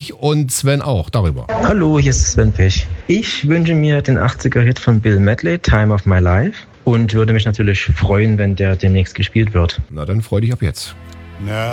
ich und Sven auch darüber. Hallo, hier ist Sven Pech. Ich wünsche mir den 80er-Hit von Bill Medley, Time of My Life. Und würde mich natürlich freuen, wenn der demnächst gespielt wird. Na, dann freu dich ab jetzt.